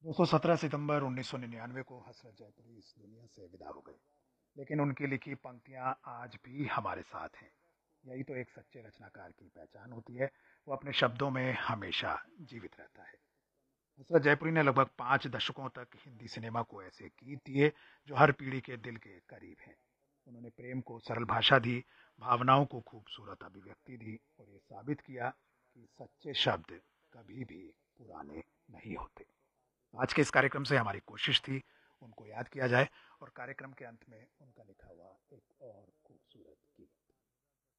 217 सितंबर 1999 को हसरत जयपुरी इस दुनिया से विदा हो गए, लेकिन उनकी लिखी पंक्तियां आज भी हमारे साथ हैं। यही तो एक सच्चे रचनाकार की पहचान होती है। वो अपने शब्दों में हमेशा जीवित रहता है। हसरत जयपुरी ने लगभग 5 दशकों तक हिंदी सिनेमा को ऐसे गीत दिए जो हर पीढ़ी के दिल के करीब हैं। उन्होंने प्रेम को सरल भाषा दी, भावनाओं को खूबसूरत अभिव्यक्ति दी और ये साबित किया कि सच्चे शब्द कभी भी पुराने नहीं होते। आज के इस कार्यक्रम से हमारी कोशिश थी उनको याद किया जाए और कार्यक्रम के अंत में उनका लिखा हुआ एक और खूबसूरत गीत।